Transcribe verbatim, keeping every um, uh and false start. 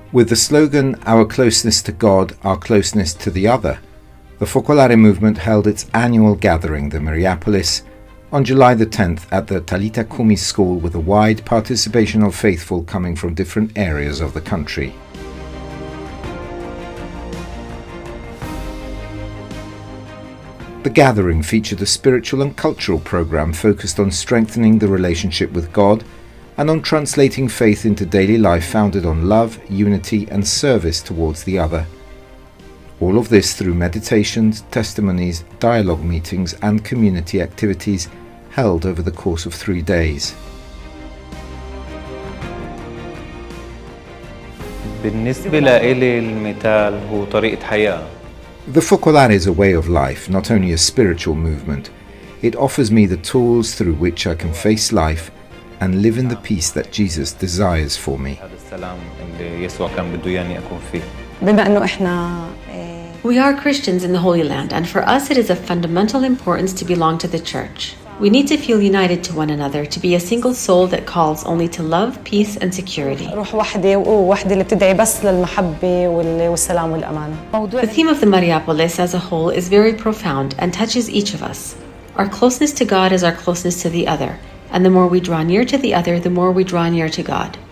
With the slogan, "Our closeness to God, our closeness to the other," the Focolare movement held its annual gathering, the Mariapolis, on July the tenth at the Talita Kumi school, with a wide participation of faithful coming from different areas of the country. The gathering featured a spiritual and cultural program focused on strengthening the relationship with God and on translating faith into daily life founded on love, unity and service towards the other. All of this through meditations, testimonies, dialogue meetings and community activities held over the course of three days. بالنسبة لإلي المثال هو طريقة حياة. The Focolare is a way of life, not only a spiritual movement. It offers me the tools through which I can face life and live in the peace that Jesus desires for me. We are Christians in the Holy Land, and for us it is of fundamental importance to belong to the Church. We need to feel united to one another, to be a single soul that calls only to love, peace and security. The theme of the Mariapolis as a whole is very profound and touches each of us. Our closeness to God is our closeness to the other, and the more we draw near to the other, the more we draw near to God.